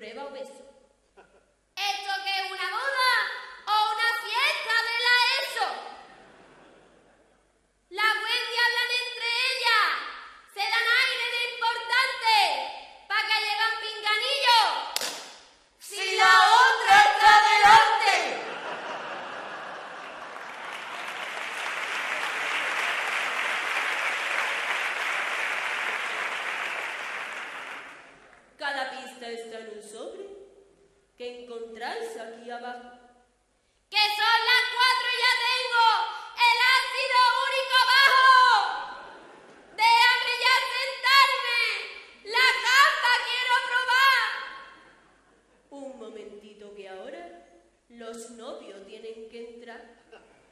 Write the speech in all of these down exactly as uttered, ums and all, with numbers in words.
prueba o beso. ¿Esto qué es una boda o una fiesta de la ESO? La Wendy hablan entre ellas, se dan aire de importante, pa' que llevan pinganillo. ¡Si la otra está delante! Cada pista está en un sobre que encontráis aquí abajo. ¡Que son las cuatro y ya tengo el ácido úrico bajo! ¡Déjame ya sentarme! ¡La gamba quiero probar! Un momentito que ahora los novios tienen que entrar.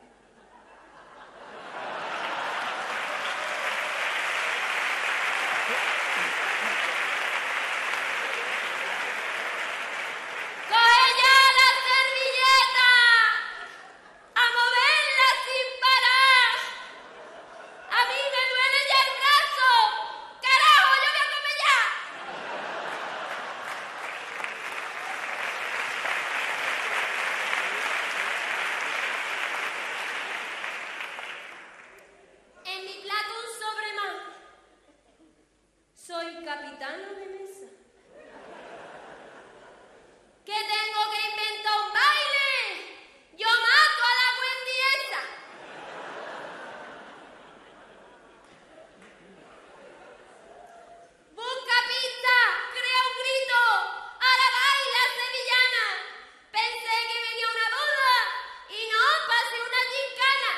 Soy capitano de mesa. ¿Que tengo que inventar un baile? ¡Yo mato a la Wendy esa! ¡Busca pista! ¡Crea un grito! ¡Ahora baila sevillana! Pensé que venía una boda y no pasé una gincana.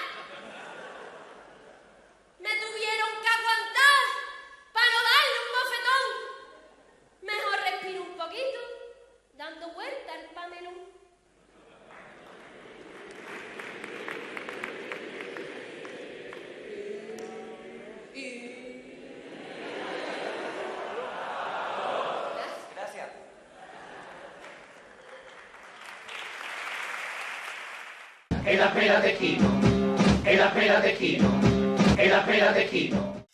Me tuvieron que aguantar para no darle un bofetón. Mejor respiro un poquito, dando vuelta al pamelón. Gracias. En la pera de Quino, en la pera de Quino, en la pera de Quino.